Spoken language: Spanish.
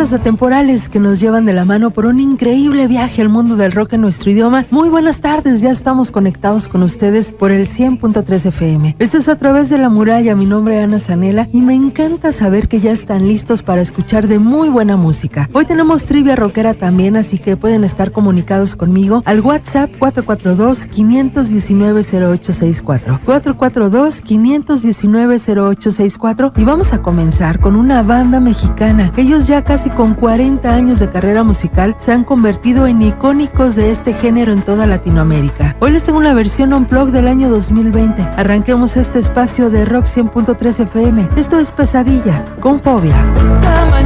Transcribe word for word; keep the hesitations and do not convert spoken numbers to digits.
Piezas atemporales que nos llevan de la mano por un increíble viaje al mundo del rock en nuestro idioma. Muy buenas tardes, ya estamos conectados con ustedes por el cien punto tres F M. Esto es A Través de la Muralla, mi nombre es Ana Zanella y me encanta saber que ya están listos para escuchar de muy buena música. Hoy tenemos trivia rockera también, así que pueden estar comunicados conmigo al WhatsApp cuatro cuatro dos, cinco uno nueve, cero ocho seis cuatro. cuatro cuatro dos, cinco uno nueve, cero ocho seis cuatro y vamos a comenzar con una banda mexicana. Ellos ya casi con cuarenta años de carrera musical se han convertido en icónicos de este género en toda Latinoamérica. Hoy les tengo una versión unplugged del año dos mil veinte. Arranquemos este espacio de Rock cien punto tres F M. Esto es Pesadilla con Fobia.